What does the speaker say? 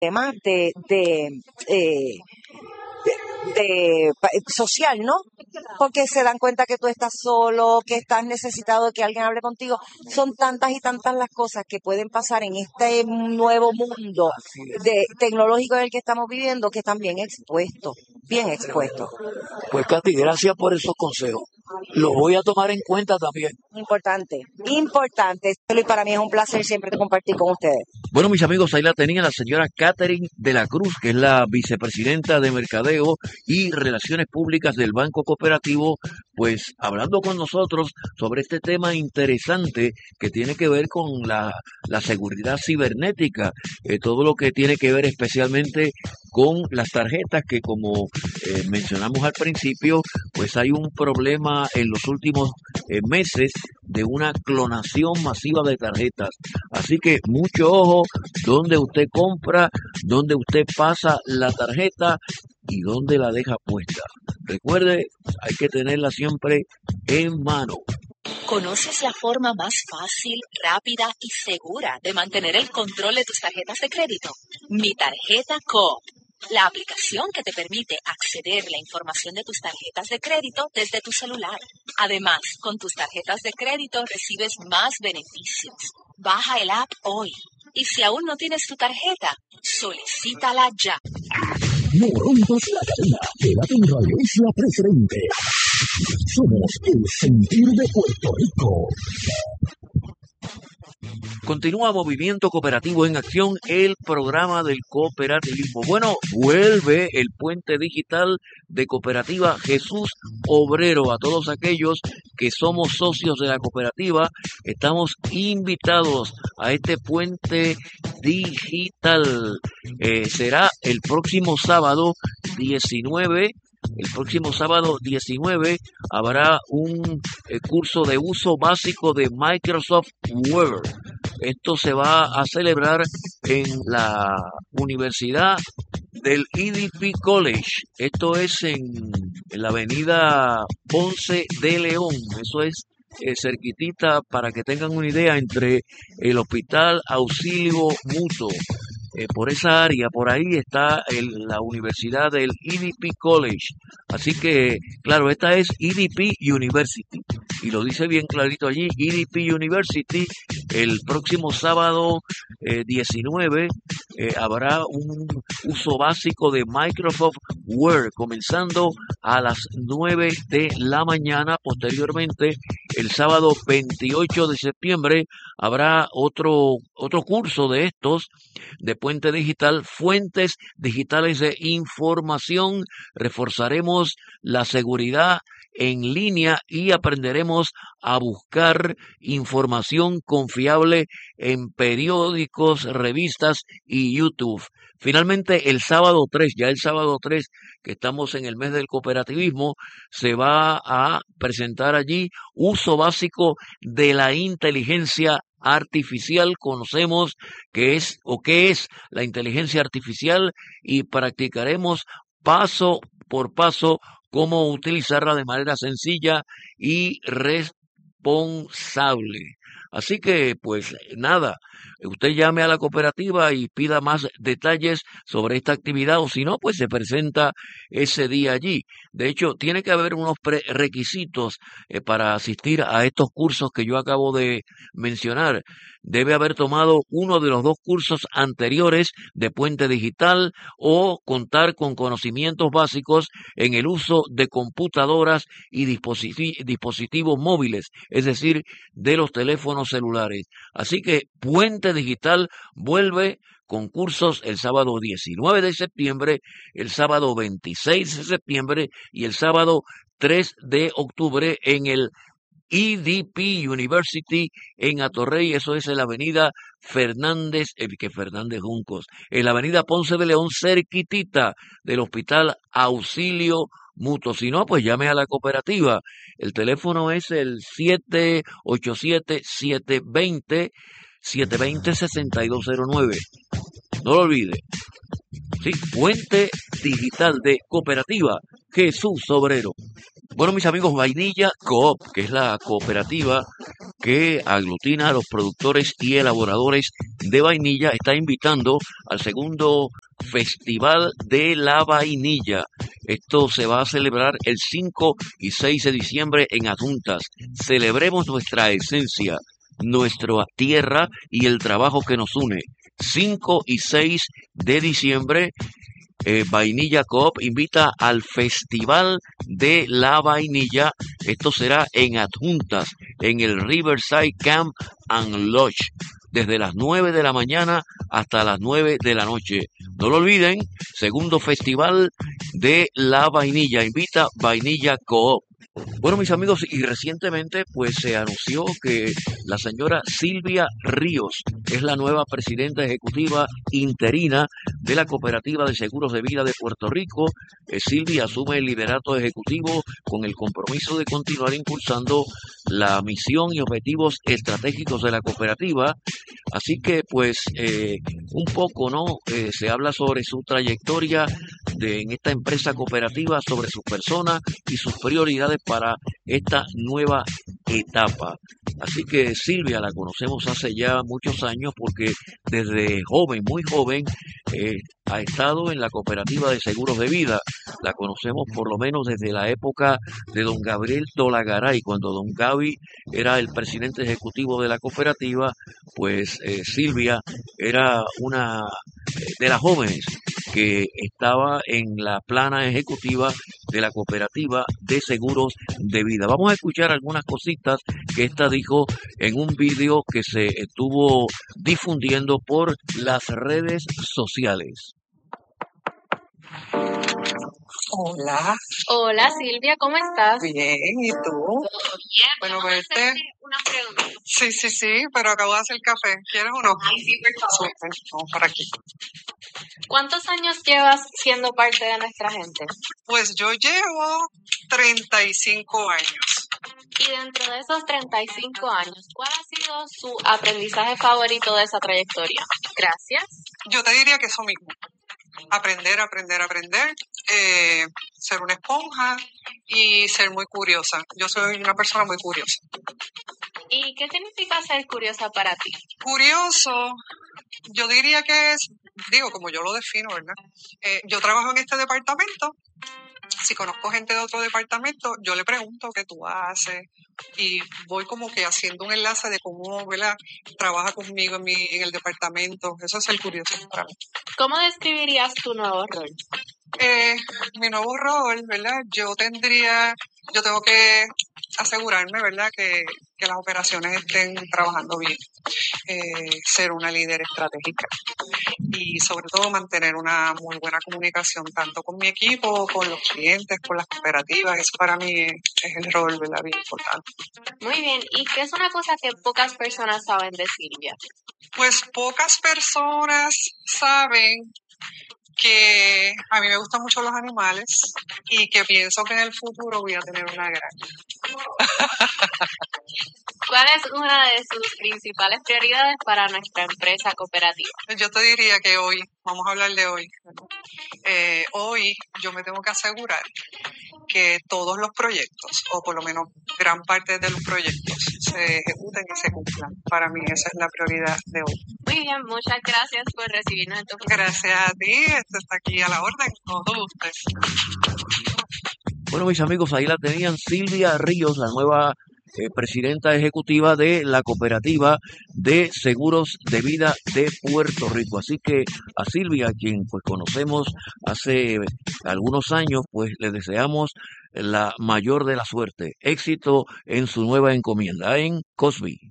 temas social, ¿no? Porque se dan cuenta que tú estás solo, que estás necesitado de que alguien hable contigo. Son tantas y tantas las cosas que pueden pasar en este nuevo mundo tecnológico en el que estamos viviendo, que están bien expuestos, bien expuestos. Pues Katy, gracias por esos consejos. Los voy a tomar en cuenta también. Importante. Y para mí es un placer siempre compartir con ustedes. Bueno, mis amigos, ahí la tenía la señora Catherine de la Cruz, que es la vicepresidenta de Mercadeo y Relaciones Públicas del Banco Cooperativo, pues hablando con nosotros sobre este tema interesante que tiene que ver con la seguridad cibernética, todo lo que tiene que ver especialmente con las tarjetas que, como mencionamos al principio, pues hay un problema en los últimos meses de una clonación masiva de tarjetas. Así que mucho ojo donde usted compra, donde usted pasa la tarjeta y donde la deja puesta. Recuerde, hay que tenerla siempre en mano. ¿Conoces la forma más fácil, rápida y segura de mantener el control de tus tarjetas de crédito? Mi Tarjeta Coop. La aplicación que te permite acceder a la información de tus tarjetas de crédito desde tu celular. Además, con tus tarjetas de crédito recibes más beneficios. Baja el app hoy. Y si aún no tienes tu tarjeta, solicítala ya. No rompas la cadena. Quédate en Radio Isla Preferente. Somos el sentir de Puerto Rico. Continúa Movimiento Cooperativo en Acción, el programa del cooperativismo. Bueno, vuelve el puente digital de Cooperativa Jesús Obrero. A todos aquellos que somos socios de la cooperativa, estamos invitados a este puente digital. Será el próximo sábado 19. El próximo sábado 19 habrá un curso de uso básico de Microsoft Word. Esto se va a celebrar en la Universidad del EDP College. Esto es en la avenida Ponce de León. Eso es cerquitita, para que tengan una idea, entre el Hospital Auxilio Mutuo. Por esa área, por ahí está la Universidad del EDP College. Así que, claro, esta es EDP University. Y lo dice bien clarito allí, EDP University. El próximo sábado 19 habrá un uso básico de Microsoft Word, comenzando a las 9 de la mañana. Posteriormente, el sábado 28 de septiembre, habrá otro curso de estos, de Puente Digital, Fuentes Digitales de Información. Reforzaremos la seguridad en línea y aprenderemos a buscar información confiable en periódicos, revistas y YouTube. Finalmente, el sábado 3, que estamos en el mes del cooperativismo, se va a presentar allí uso básico de la inteligencia artificial. Conocemos qué es la inteligencia artificial y practicaremos paso por paso cómo utilizarla de manera sencilla y responsable. Así que, pues nada, usted llame a la cooperativa y pida más detalles sobre esta actividad, o si no, pues se presenta ese día allí. De hecho, tiene que haber unos requisitos para asistir a estos cursos que yo acabo de mencionar. Debe haber tomado uno de los 2 cursos anteriores de Puente Digital o contar con conocimientos básicos en el uso de computadoras y dispositivos móviles, es decir, de los teléfonos celulares. Así que Puente Digital vuelve con cursos el sábado 19 de septiembre, el sábado 26 de septiembre y el sábado 3 de octubre en el EDP University en Atorrey. Eso es en la avenida Fernández Juncos, en la avenida Ponce de León, cerquitita del Hospital Auxilio Mutuo. Si no, pues llame a la cooperativa. El teléfono es el 787-720-6209. No lo olvide. Sí, Puente Digital de Cooperativa Jesús Obrero. Bueno, mis amigos, Vainilla Coop, que es la cooperativa que aglutina a los productores y elaboradores de vainilla, está invitando al segundo Festival de la Vainilla. Esto se va a celebrar el 5 y 6 de diciembre en Adjuntas. Celebremos nuestra esencia, nuestra tierra y el trabajo que nos une. 5 y 6 de diciembre, Vainilla Coop invita al Festival de la Vainilla. Esto será en Adjuntas, en el Riverside Camp and Lodge, desde las 9 de la mañana hasta las 9 de la noche. No lo olviden, segundo Festival de la Vainilla. Invita Vainilla Coop. Bueno, mis amigos, y recientemente pues se anunció que la señora Silvia Ríos es la nueva presidenta ejecutiva interina de la Cooperativa de Seguros de Vida de Puerto Rico. Silvia asume el liderato ejecutivo con el compromiso de continuar impulsando la misión y objetivos estratégicos de la cooperativa. Así que pues un poco, ¿no? Se habla sobre su trayectoria en esta empresa cooperativa, sobre sus personas y sus prioridades para esta nueva etapa. Así que Silvia la conocemos hace ya muchos años porque desde joven, muy joven, ha estado en la cooperativa de seguros de vida. La conocemos por lo menos desde la época de don Gabriel Dolagaray, cuando don Gaby era el presidente ejecutivo de la cooperativa. Pues Silvia era una de las jóvenes que estaba en la plana ejecutiva de la cooperativa de seguros de vida. Vamos a escuchar algunas cositas que esta dijo en un vídeo que se estuvo difundiendo por las redes sociales. Hola, Hola Silvia, ¿cómo estás? bien, ¿y tú? Todo bien. Bueno, Vamos a verte. hacerte una pregunta. Sí, pero acabo de hacer café. ¿Quieres o no? Ay, sí, por favor. Súper, vamos para aquí. ¿Cuántos años llevas siendo parte de nuestra gente? Pues yo llevo 35 años. Y dentro de esos 35 años, ¿cuál ha sido su aprendizaje favorito de esa trayectoria? Gracias. Yo te diría que eso mismo. Aprender, ser una esponja y ser muy curiosa. Yo soy una persona muy curiosa. ¿Y qué significa ser curiosa para ti? Curioso, yo diría que es, como yo lo defino, ¿verdad? Yo trabajo en este departamento. Si conozco gente de otro departamento, yo le pregunto qué tú haces y voy como que haciendo un enlace de cómo, ¿verdad?, trabaja conmigo en el departamento. Eso es el curioso para mí. ¿Cómo describirías tu nuevo rol? Mi nuevo rol, ¿verdad? Yo tengo que asegurarme, ¿verdad?, que las operaciones estén trabajando bien, ser una líder estratégica y sobre todo mantener una muy buena comunicación tanto con mi equipo, con los clientes, con las cooperativas. Eso para mí es el rol, ¿verdad?, bien importante. Muy bien, ¿y qué es una cosa que pocas personas saben de Silvia? Pues pocas personas saben que a mí me gustan mucho los animales y que pienso que en el futuro voy a tener una granja. ¿Cuál es una de sus principales prioridades para nuestra empresa cooperativa? Yo te diría que hoy, vamos a hablar de hoy, hoy yo me tengo que asegurar que todos los proyectos, o por lo menos gran parte de los proyectos, se ejecuten y se cumplan. Para mí esa es la prioridad de hoy. Muy bien, muchas gracias por recibirnos en tu oficina. Gracias a ti, esto está aquí a la orden, todos ustedes. Bueno, mis amigos, ahí la tenían Silvia Ríos, la nueva presidenta ejecutiva de la Cooperativa de Seguros de Vida de Puerto Rico. Así que a Silvia, a quien pues conocemos hace algunos años, pues le deseamos la mayor de la suerte, éxito en su nueva encomienda en Cosby.